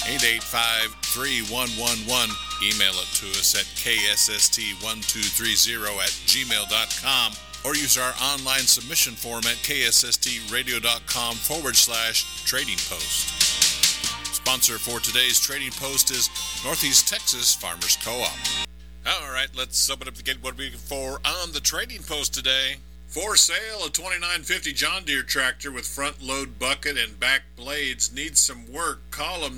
885-3111. Email it to us at ksst1230@gmail.com or use our online submission form at ksstradio.com/trading post. Sponsor for today's Trading Post is Northeast Texas Farmers Co-op. All right, let's open up the gate. What are we looking for on the Trading Post today? For sale, a 2950 John Deere tractor with front load bucket and back blades. Needs some work. Call them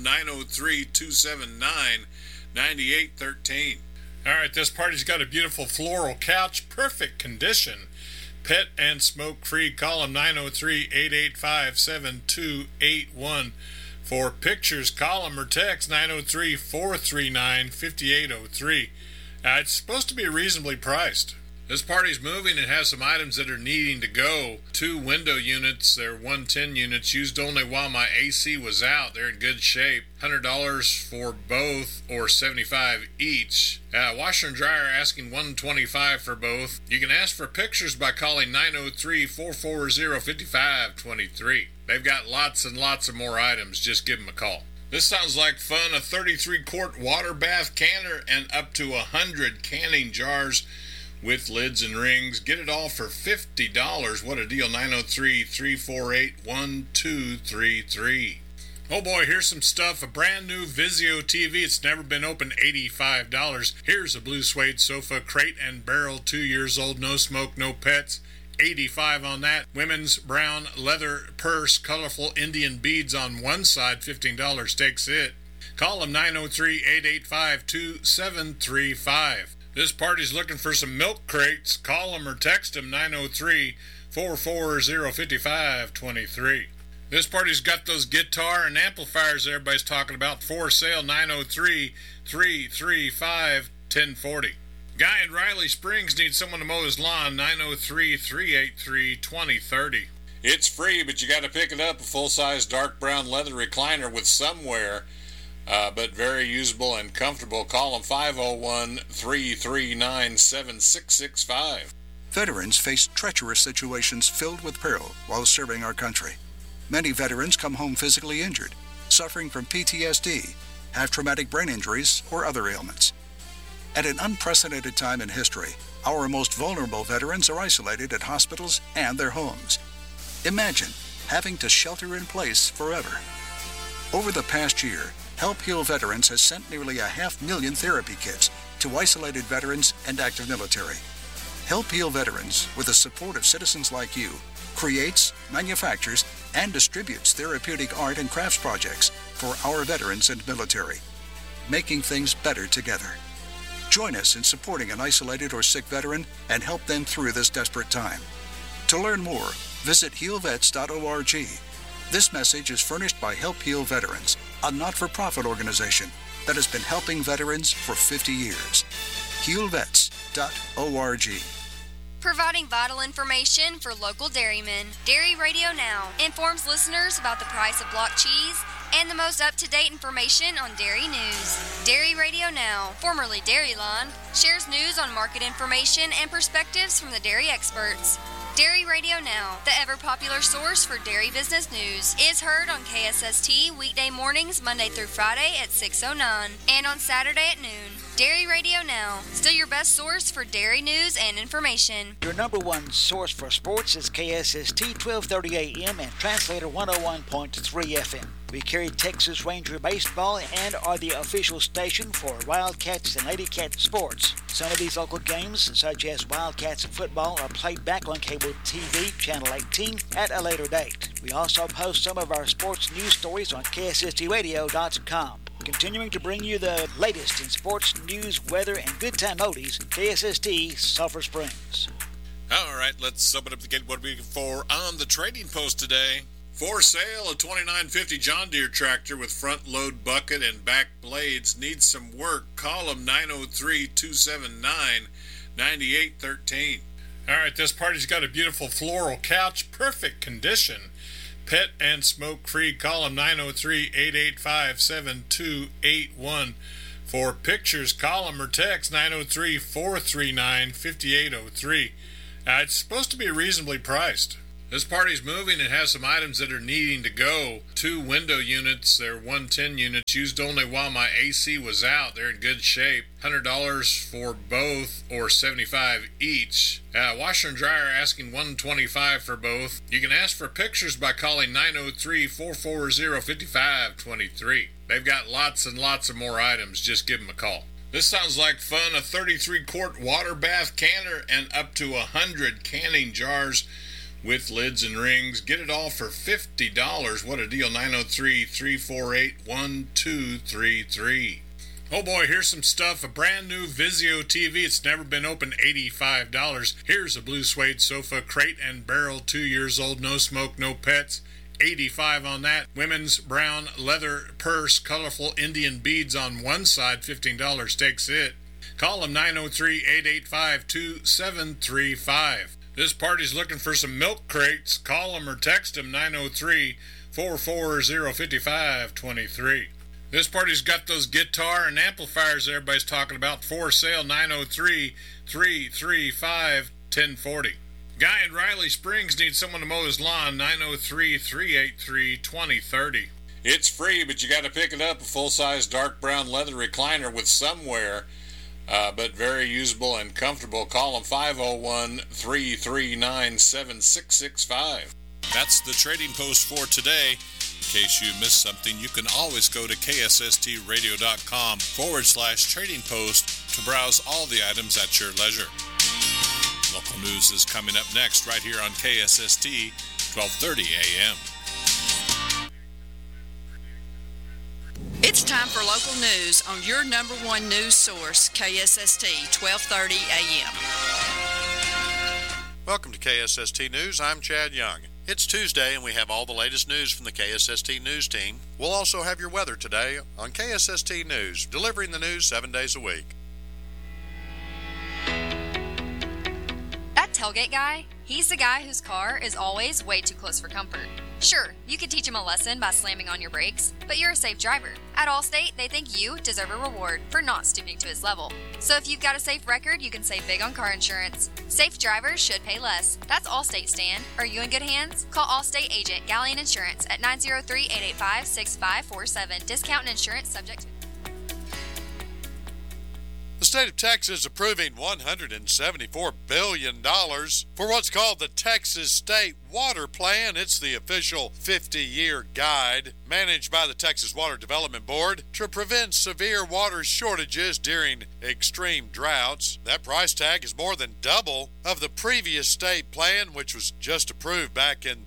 903-279-9813. All right, this party's got a beautiful floral couch, perfect condition. Pet and smoke-free. Call them 903-885-7281. For pictures, call them or text 903-439-5803. It's supposed to be reasonably priced. This party's moving. It has some items that are needing to go. 2 window units. They're 110 units, used only while my AC was out. They're in good shape. $100 for both or $75 each. Washer and dryer asking $125 for both. You can ask for pictures by calling 903-440-5523. They've got lots and lots of more items. Just give them a call. This sounds like fun. A 33-quart water bath canner and up to 100 canning jars with lids and rings. Get it all for $50. What a deal. 903-348-1233. Oh boy, here's some stuff. A brand new Vizio TV. It's never been opened. $85. Here's a blue suede sofa, crate and barrel, 2 years old, no smoke, no pets. $85 on that. Women's brown leather purse, colorful Indian beads on one side, $15 takes it. Call them 903-885-2735. This party's looking for some milk crates. Call them or text them 903-440-5523. This party's got those guitar and amplifiers everybody's talking about. For sale, 903-335-1040. Guy in Riley Springs needs someone to mow his lawn. 903-383-2030. It's free, but you got to pick it up. A full-size dark brown leather recliner with some wear. But very usable and comfortable. Call them 501-339-7665. Veterans face treacherous situations filled with peril while serving our country. Many veterans come home physically injured, suffering from PTSD, have traumatic brain injuries, or other ailments. At an unprecedented time in history, our most vulnerable veterans are isolated at hospitals and their homes. Imagine having to shelter in place forever. Over the past year, Help Heal Veterans has sent nearly 500,000 therapy kits to isolated veterans and active military. Help Heal Veterans, with the support of citizens like you, creates, manufactures, and distributes therapeutic art and crafts projects for our veterans and military, making things better together. Join us in supporting an isolated or sick veteran and help them through this desperate time. To learn more, visit healvets.org. This message is furnished by Help Heal Veterans, a not-for-profit organization that has been helping veterans for 50 years. healvets.org. Providing vital information for local dairymen. Dairy Radio Now informs listeners about the price of block cheese and the most up-to-date information on dairy news. Dairy Radio Now, formerly Dairyland, shares news on market information and perspectives from the dairy experts. Dairy Radio Now, the ever-popular source for dairy business news, is heard on KSST weekday mornings Monday through Friday at 6:09 and on Saturday at noon. Dairy Radio Now, still your best source for dairy news and information. Your number one source for sports is KSST 1230 AM and Translator 101.3 FM. We carry Texas Ranger baseball and are the official station for Wildcats and Lady Cat sports. Some of these local games, such as Wildcats football, are played back on cable TV, Channel 18, at a later date. We also post some of our sports news stories on KSSTradio.com. Continuing to bring you the latest in sports, news, weather, and good time oldies, KSST Sulphur Springs. All right, let's open up the gate. What are we looking for on the Trading Post today? For sale, a 2950 John Deere tractor with front load bucket and back blades. Needs some work. Call them 903-279-9813. All right, this party's got a beautiful floral couch, perfect condition. Pet and smoke-free. Call them 903-885-7281. For pictures, call them or text 903-439-5803. It's supposed to be reasonably priced. This party's moving and has some items that are needing to go. 2 window units, they're 110 units, used only while my AC was out. They're in good shape. $100 for both or $75 each. Washer and dryer asking $125 for both. You can ask for pictures by calling 903-440-5523. They've got lots and lots of more items. Just give them a call. This sounds like fun. A 33-quart water bath canner and up to 100 canning jars with lids and rings. Get it all for $50. What a deal. 903-348-1233. Oh boy, here's some stuff. A brand new Vizio TV. It's never been opened. $85. Here's a blue suede sofa, crate and barrel, 2 years old, no smoke, no pets. $85 on that. Women's brown leather purse, colorful Indian beads on one side, $15 takes it. Call them 903-885-2735. This party's looking for some milk crates. Call them or text them 903-440-5523. This party's got those guitar and amplifiers everybody's talking about for sale. 903-335-1040. Guy in Riley Springs needs someone to mow his lawn. 903-383-2030. It's free, but you got to pick it up. A full-size dark brown leather recliner with some wear. But very usable and comfortable. Call them 501-339-7665. That's the Trading Post for today. In case you missed something, you can always go to ksstradio.com/trading post to browse all the items at your leisure. Local news is coming up next right here on KSST, 1230 AM. It's time for local news on your number one news source, KSST, 1230 AM. Welcome to KSST News. I'm Chad Young. It's Tuesday, and we have all the latest news from the KSST News team. We'll also have your weather today on KSST News, delivering the news 7 days a week. That tailgate guy, he's the guy whose car is always way too close for comfort. Sure, you could teach him a lesson by slamming on your brakes, but you're a safe driver. At Allstate, they think you deserve a reward for not stooping to his level. So if you've got a safe record, you can save big on car insurance. Safe drivers should pay less. That's Allstate, Stan. Are you in good hands? Call Allstate agent Galleon Insurance at 903-885-6547. Discount and insurance subject to... The state of Texas approving $174 billion for what's called the Texas State Water Plan. It's the official 50-year guide managed by the Texas Water Development Board to prevent severe water shortages during extreme droughts. That price tag is more than double of the previous state plan, which was just approved back in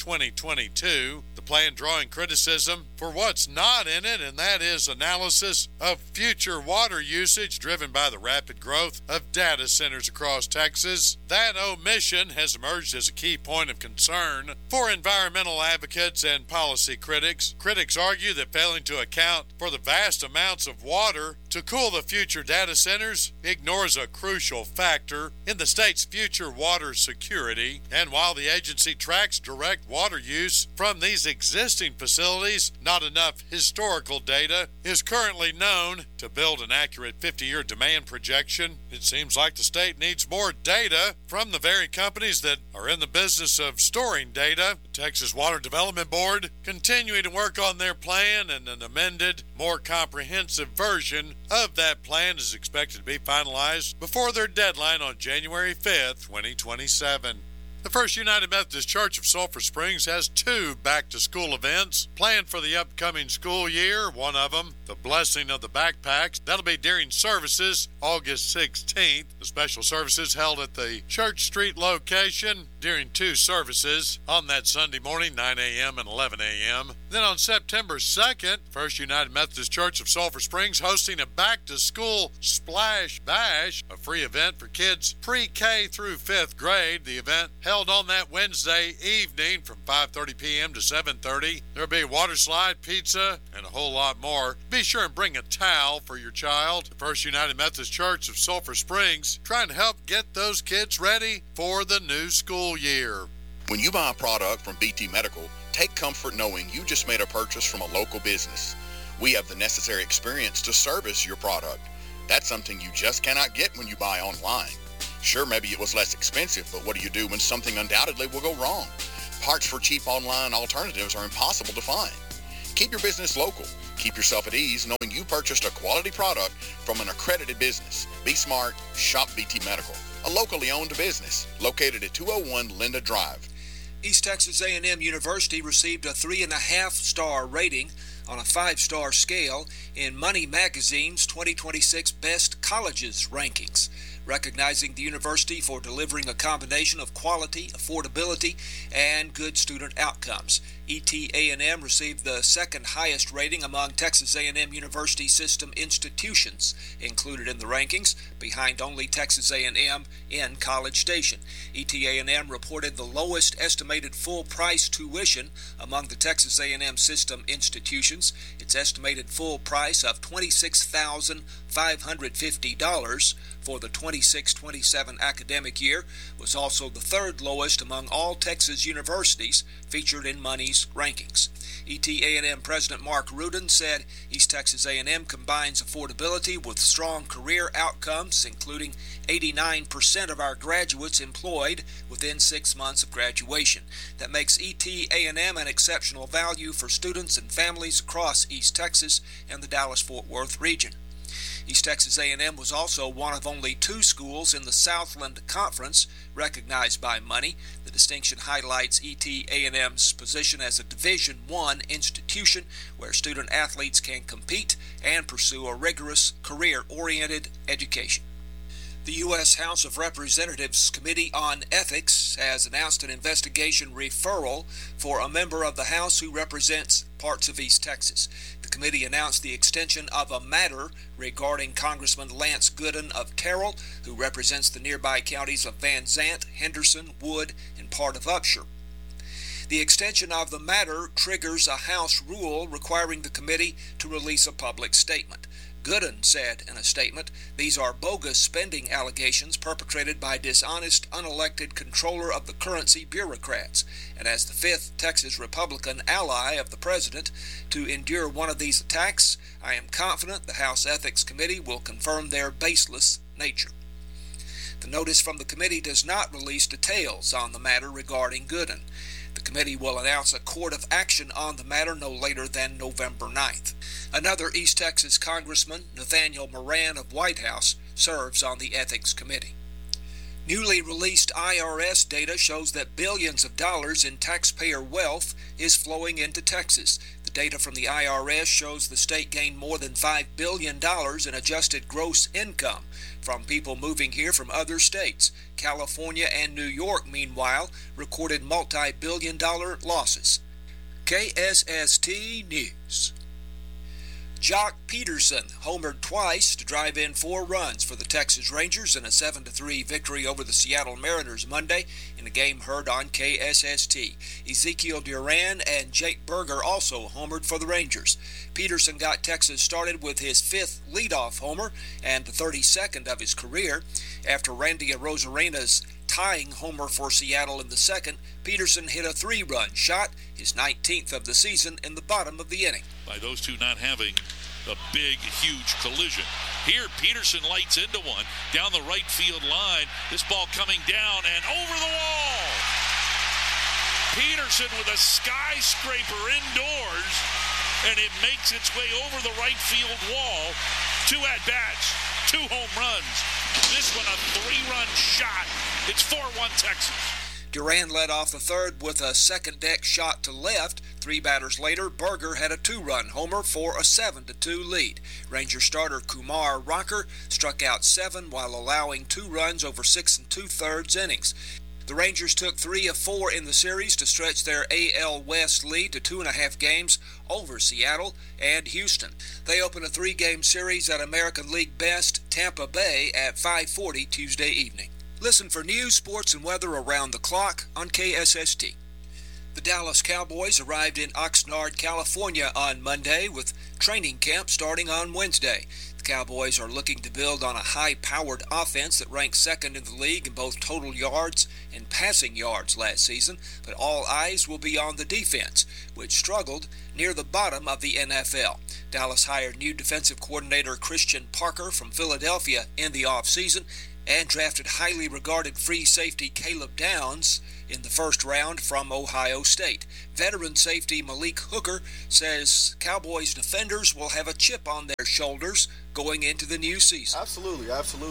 2022. The plan drawing criticism for what's not in it, and that is analysis of future water usage driven by the rapid growth of data centers across Texas. That omission has emerged as a key point of concern for environmental advocates and policy critics. Critics argue that failing to account for the vast amounts of water to cool the future data centers ignores a crucial factor in the state's future water security. And while the agency tracks direct water use from these existing facilities, not enough historical data is currently known to build an accurate 50-year demand projection. It seems like the state needs more data from the very companies that are in the business of storing data. The Texas Water Development Board continuing to work on their plan, and an amended, more comprehensive version of that plan is expected to be finalized before their deadline on January 5th, 2027. The First United Methodist Church of Sulphur Springs has 2 back-to-school events planned for the upcoming school year. One of them, the Blessing of the Backpacks. That'll be during services August 16th. The special services held at the Church Street location during 2 services on that Sunday morning, 9 a.m. and 11 a.m. Then on September 2nd, First United Methodist Church of Sulphur Springs hosting a back-to-school Splash Bash, a free event for kids pre-K through 5th grade. The event held on that Wednesday evening from 5:30 p.m. to 7:30. There'll be a water slide, pizza, and a whole lot more. Be sure and bring a towel for your child. The First United Methodist Church of Sulphur Springs trying to help get those kids ready for the new school year. When you buy a product from BT Medical, take comfort knowing you just made a purchase from a local business. We have the necessary experience to service your product. That's something you just cannot get when you buy online. Sure, maybe it was less expensive, but what do you do when something undoubtedly will go wrong? Parts for cheap online alternatives are impossible to find. Keep your business local. Keep yourself at ease knowing you purchased a quality product from an accredited business. Be smart. Shop BT Medical, a locally owned business located at 201 Linda Drive. East Texas A&M University received a 3.5-star rating on a 5-star scale in Money Magazine's 2026 Best Colleges rankings, recognizing the university for delivering a combination of quality, affordability, and good student outcomes. ETA&M received the second highest rating among Texas A&M University system institutions included in the rankings, behind only Texas A&M in College Station. ETA&M reported the lowest estimated full-price tuition among the Texas A&M system institutions. Its estimated full price of $26,550 for the 26-27 academic year was also the third lowest among all Texas universities featured in Money's rankings. ETA&M President Mark Rudin said East Texas A&M combines affordability with strong career outcomes, including 89% of our graduates employed within 6 months of graduation. That makes ETA&M an exceptional value for students and families across East Texas and the Dallas-Fort Worth region. East Texas A&M was also one of only 2 schools in the Southland Conference recognized by Money. The distinction highlights ETA&M's position as a Division I institution where student athletes can compete and pursue a rigorous, career-oriented education. The U.S. House of Representatives Committee on Ethics has announced an investigation referral for a member of the House who represents parts of East Texas. The committee announced the extension of a matter regarding Congressman Lance Gooden of Terrell, who represents the nearby counties of Van Zant, Henderson, Wood, and part of Upshur. The extension of the matter triggers a House rule requiring the committee to release a public statement. Gooden said in a statement, "These are bogus spending allegations perpetrated by dishonest, unelected controller of the currency bureaucrats, and as the 5th Texas Republican ally of the president to endure one of these attacks, I am confident the House Ethics Committee will confirm their baseless nature." The notice from the committee does not release details on the matter regarding Gooden. The committee will announce a court of action on the matter no later than November 9th. Another East Texas Congressman, Nathaniel Moran of White House, serves on the Ethics Committee. Newly released IRS data shows that billions of dollars in taxpayer wealth is flowing into Texas. The data from the IRS shows the state gained more than $5 billion in adjusted gross income from people moving here from other states. California and New York, meanwhile, recorded multi-billion-dollar losses. KSST News. Jock Peterson homered twice to drive in 4 runs for the Texas Rangers in a 7-3 victory over the Seattle Mariners Monday in a game heard on KSST. Ezekiel Duran and Jake Berger also homered for the Rangers. Peterson got Texas started with his 5th leadoff homer and the 32nd of his career. After Randy Arozarena's tying homer for Seattle in the second, Peterson hit a 3-run shot, his 19th of the season, in the bottom of the inning. By those two not having a big, huge collision. Here, Peterson lights into one down the right field line. This ball coming down and over the wall. Peterson with a skyscraper indoors, and it makes its way over the right field wall. 2 at-bats, 2 home runs. This one a 3-run shot. It's 4-1 Texas. Duran led off the third with a second-deck shot to left. 3 batters later, Berger had a 2-run homer for a 7-2 lead. Ranger starter Kumar Rocker struck out 7 while allowing 2 runs over 6 2/3 innings. The Rangers took 3 of 4 in the series to stretch their AL West lead to 2.5 games over Seattle and Houston. They open a 3-game series at American League best Tampa Bay at 5:40 Tuesday evening. Listen for news, sports, and weather around the clock on KSST. The Dallas Cowboys arrived in Oxnard, California on Monday with training camp starting on Wednesday. The Cowboys are looking to build on a high-powered offense that ranked second in the league in both total yards and passing yards last season, but all eyes will be on the defense, which struggled near the bottom of the NFL. Dallas hired new defensive coordinator Christian Parker from Philadelphia in the offseason, and drafted highly regarded free safety Caleb Downs in the first round from Ohio State. Veteran safety Malik Hooker says Cowboys defenders will have a chip on their shoulders going into the new season. Absolutely.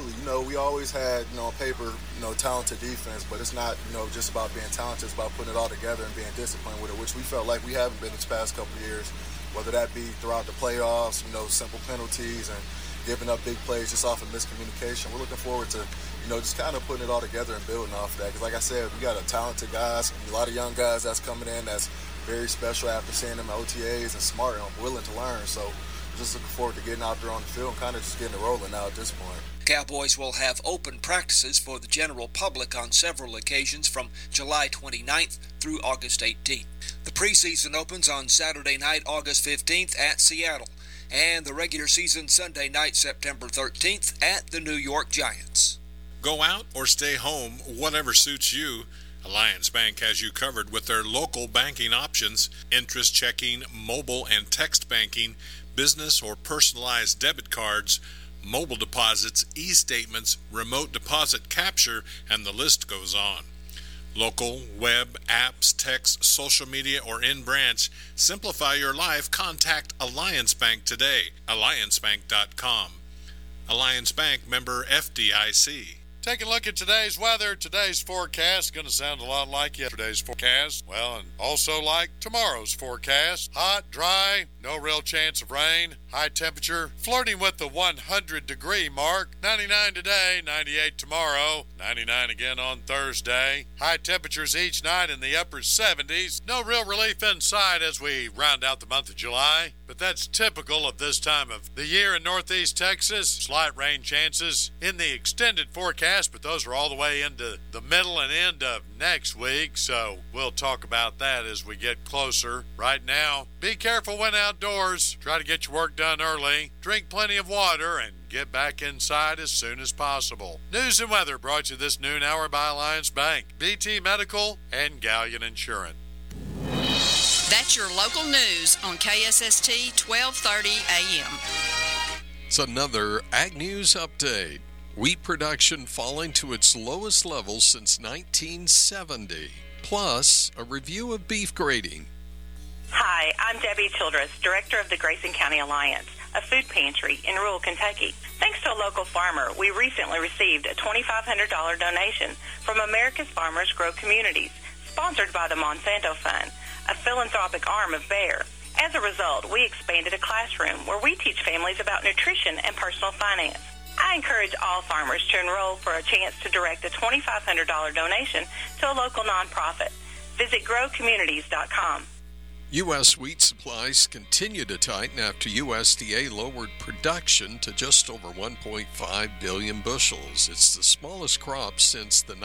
We always had, on paper, talented defense, but it's not, just about being talented. It's about putting it all together and being disciplined with it, which we felt like we haven't been this past couple of years, whether that be throughout the playoffs, simple penalties and giving up big plays just off of miscommunication. We're looking forward to, just kind of putting it all together and building off of that. Because like I said, we got a talented guys, a lot of young guys that's coming in that's very special after seeing them at OTAs and smart and willing to learn. So we're just looking forward to getting out there on the field and kind of just getting it rolling now at this point. Cowboys will have open practices for the general public on several occasions from July 29th through August 18th. The preseason opens on Saturday night, August 15th at Seattle, and the regular season Sunday night, September 13th at the New York Giants. Go out or stay home, whatever suits you. Alliance Bank has you covered with their local banking options, interest checking, mobile and text banking, business or personalized debit cards, mobile deposits, e-statements, remote deposit capture, and the list goes on. Local, web, apps, text, social media, or in-branch, simplify your life. Contact Alliance Bank today. AllianceBank.com. Alliance Bank, member FDIC. Take a look at today's weather. Today's forecast going to sound a lot like yesterday's forecast. Well, and also like tomorrow's forecast. Hot, dry, no real chance of rain. High temperature flirting with the 100-degree mark. 99 today, 98 tomorrow, 99 again on Thursday. High temperatures each night in the upper 70s. No real relief inside as we round out the month of July, but that's typical of this time of the year in northeast Texas. Slight rain chances in the extended forecast, but those are all the way into the middle and end of next week, so we'll talk about that as we get closer. Right now, be careful when outdoors. Try to get your work done early. Drink plenty of water and get back inside as soon as possible. News and weather brought to you this noon hour by Alliance Bank, BT Medical, and Galleon Insurance. That's your local news on KSST 1230 AM. It's another Ag News update. Wheat production falling to its lowest level since 1970. Plus, a review of beef grading. Hi, I'm Debbie Childress, Director of the Grayson County Alliance, a food pantry in rural Kentucky. Thanks to a local farmer, we recently received a $2,500 donation from America's Farmers Grow Communities, sponsored by the Monsanto Fund, a philanthropic arm of Bayer. As a result, we expanded a classroom where we teach families about nutrition and personal finance. I encourage all farmers to enroll for a chance to direct a $2,500 donation to a local nonprofit. Visit growcommunities.com. U.S. wheat supplies continue to tighten after USDA lowered production to just over 1.5 billion bushels. It's the smallest crop since the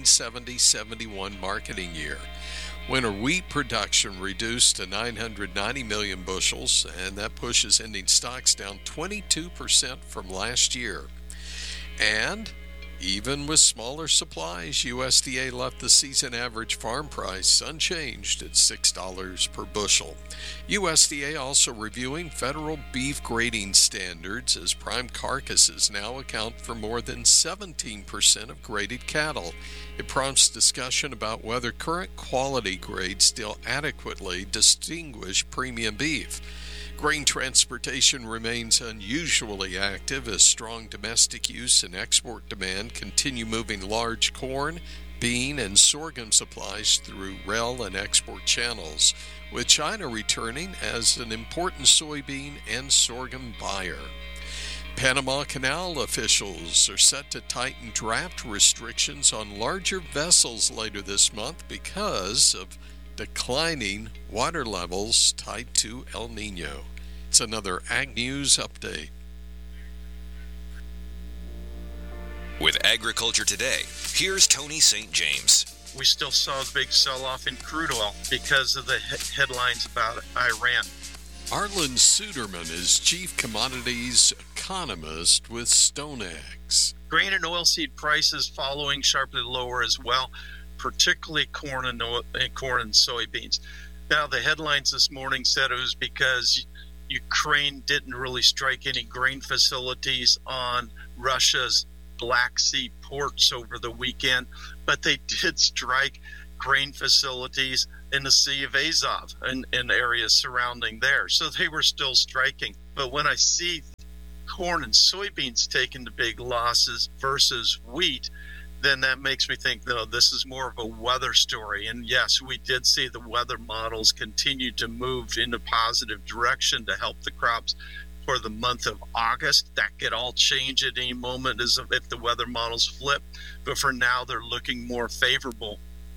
1970-71 marketing year. Winter wheat production reduced to 990 million bushels, and that pushes ending stocks down 22% from last year. And even with smaller supplies, USDA left the season average farm price unchanged at $6 per bushel. USDA also reviewing federal beef grading standards as prime carcasses now account for more than 17% of graded cattle. It prompts discussion about whether current quality grades still adequately distinguish premium beef. Grain transportation remains unusually active as strong domestic use and export demand continue moving large corn, bean, and sorghum supplies through rail and export channels, with China returning as an important soybean and sorghum buyer. Panama Canal officials are set to tighten draft restrictions on larger vessels later this month because of declining water levels tied to El Nino. It's another Ag News update. With Agriculture Today, here's Tony St. James. We still saw a big sell-off in crude oil because of the headlines about Iran. Arlen Suderman is Chief Commodities Economist with StoneX. Grain and oilseed prices following sharply lower as well, particularly corn and soybeans. Now, the headlines this morning said it was because Ukraine didn't really strike any grain facilities on Russia's Black Sea ports over the weekend, but they did strike grain facilities in the Sea of Azov and areas surrounding there. So they were still striking. But when I see corn and soybeans taking the big losses versus wheat, then that makes me think, no, this is more of a weather story. And yes, we did see the weather models continue to move in a positive direction to help the crops for the month of August. That could all change at any moment as if the weather models flip. But for now, they're looking more favorable.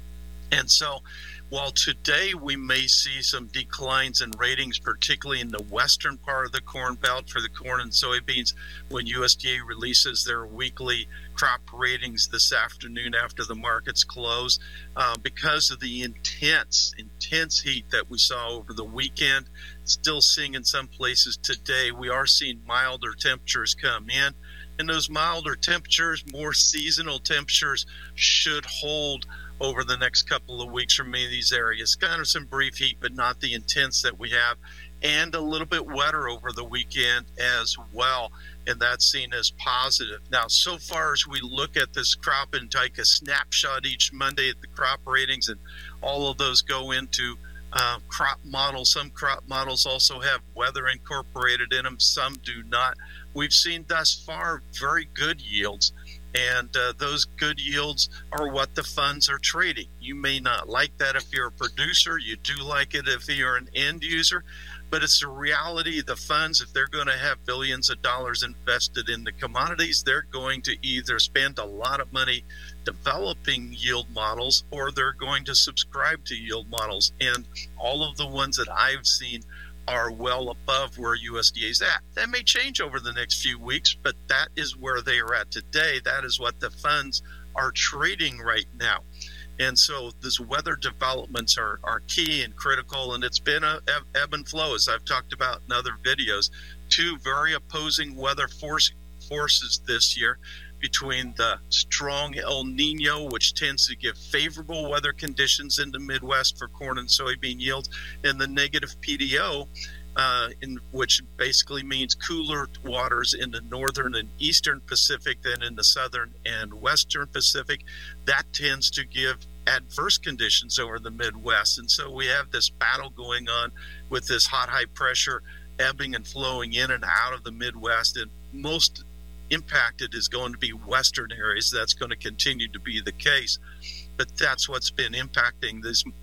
And so while today we may see some declines in ratings, particularly in the western part of the Corn Belt for the corn and soybeans, when USDA releases their weekly crop ratings this afternoon after the markets close, because of the intense heat that we saw over the weekend, still seeing in some places today, we are seeing milder temperatures come in. And those milder temperatures, more seasonal temperatures, should hold over the next couple of weeks for many of these areas. Kind of some brief heat, but not the intense that we have. And a little bit wetter over the weekend as well. And that's seen as positive. Now, so far as we look at this crop and take a snapshot each Monday at the crop ratings, and all of those go into crop models. Some crop models also have weather incorporated in them. Some do not. We've seen thus far very good yields. And those good yields are what the funds are trading. You may not like that if you're a producer. You do like it if you're an end user. But it's a reality. The funds, if they're going to have billions of dollars invested in the commodities, they're going to either spend a lot of money developing yield models, or they're going to subscribe to yield models. And all of the ones that I've seen are well above where USDA is at. That may change over the next few weeks, but that is where they are at today. That is what the funds are trading right now. And so these weather developments are key and critical, and it's been a ebb and flow, as I've talked about in other videos. Two very opposing weather forces this year, between the strong El Nino, which tends to give favorable weather conditions in the Midwest for corn and soybean yields, and the negative PDO, which basically means cooler waters in the northern and eastern Pacific than in the southern and western Pacific. That tends to give adverse conditions over the Midwest. And so we have this battle going on with this hot, high pressure ebbing and flowing in and out of the Midwest. And most impacted is going to be western areas. That's going to continue to be the case. But that's what's been impacting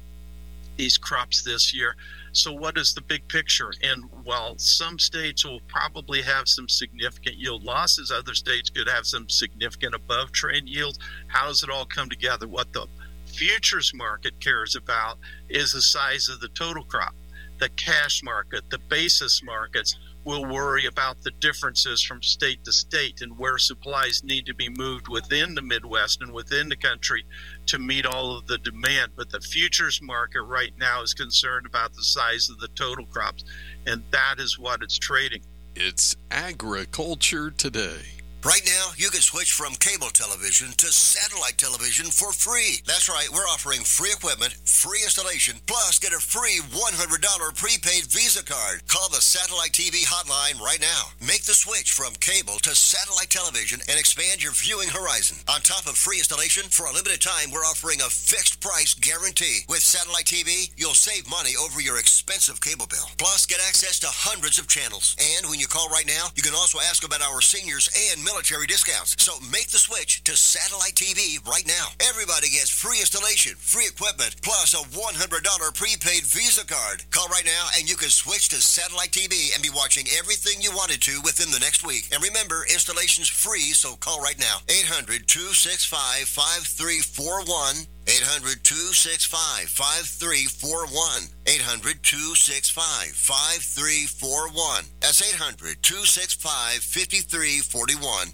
these crops this year. So what is the big picture? And while some states will probably have some significant yield losses, other states could have some significant above trend yields. How does it all come together? What the futures market cares about is the size of the total crop. The cash market, the basis markets, will worry about the differences from state to state and where supplies need to be moved within the Midwest and within the country to meet all of the demand. But the futures market right now is concerned about the size of the total crops, and that is what it's trading. It's Agriculture Today. Right now, you can switch from cable television to satellite television for free. That's right, we're offering free equipment, free installation, plus get a free $100 prepaid Visa card. Call the Satellite TV hotline right now. Make the switch from cable to satellite television and expand your viewing horizon. On top of free installation, for a limited time, we're offering a fixed price guarantee. With satellite TV, you'll save money over your expensive cable bill. Plus, get access to hundreds of channels. And when you call right now, you can also ask about our seniors and military discounts. So make the switch to satellite TV right now. Everybody gets free installation, free equipment, plus a $100 prepaid Visa card. Call right now and you can switch to satellite TV and be watching everything you wanted to within the next week. And remember, installation's free, so call right now. 800-265-5341. 800-265-5341. 800-265-5341. That's 800-265-5341.